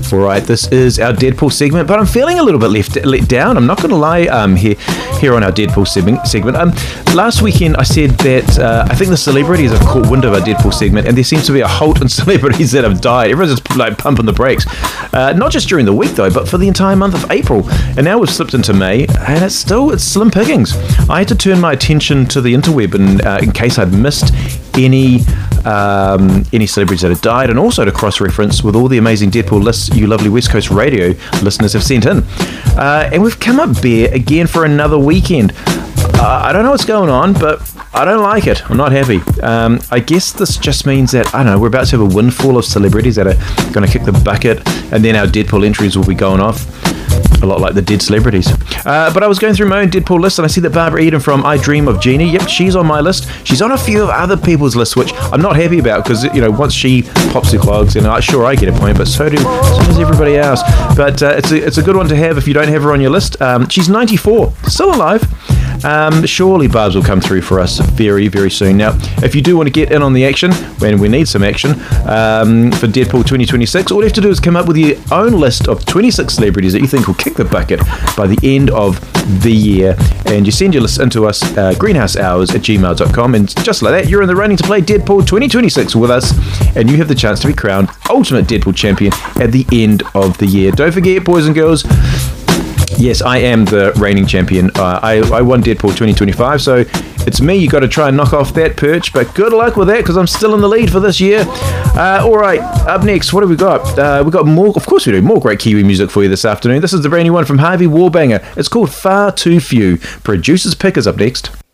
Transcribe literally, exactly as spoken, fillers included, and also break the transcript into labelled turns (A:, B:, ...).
A: All right, this is our Deadpool segment, but I'm feeling a little bit left let down. I'm not going to lie. Um, here, here on our Deadpool segment. segment. Um, last weekend I said that uh, I think the celebrities have caught wind of our Deadpool segment, and there seems to be a halt in celebrities that have died. Everyone's just like pumping the brakes, uh, not just during the week though, but for the entire month of April. And now we've slipped into May, and it's still it's slim pickings. I had to turn my attention to the interweb, and uh, in case I'd missed any um, any celebrities that had died, and also to cross-reference with all the amazing Deadpool lists you lovely West Coast radio listeners have sent in. Uh, and we've come up bare again for another weekend. Uh, I don't know what's going on, but I don't like it. I'm not happy. Um, I guess this just means that, I don't know, we're about to have a windfall of celebrities that are going to kick the bucket, and then our Deadpool entries will be going off. A lot like the dead celebrities. Uh, but I was going through my own Deadpool list, and I see that Barbara Eden from I Dream of Jeannie, yep, she's on my list. She's on a few of other people's lists, which I'm not happy about, because, you know, once she pops the clogs, and I, sure, I get a point, but so do so does everybody else. But uh, it's, a, it's a good one to have if you don't have her on your list. Um, she's ninety-four, still alive. Um, surely Barbs will come through for us very, very soon. Now, if you do want to get in on the action, when we need some action, um, for Deadpool twenty twenty-six, all you have to do is come up with your own list of twenty-six celebrities that you think will kick the bucket by the end of the year, and you send your list into us, uh, greenhousehours at gmail dot com, and just like that, you're in the running to play Deadpool twenty twenty-six with us, and you have the chance to be crowned Ultimate Deadpool Champion at the end of the year. Don't forget, boys and girls, yes, I am the reigning champion. Uh, I, I won Deadpool twenty twenty-five, so it's me. You got to try and knock off that perch, but good luck with that, because I'm still in the lead for this year. Uh, all right, up next, what have we got? Uh, we've got more, of course we do, more great Kiwi music for you this afternoon. This is the brand new one from Harvey Warbanger. It's called Far Too Few. Producers Pick is up next.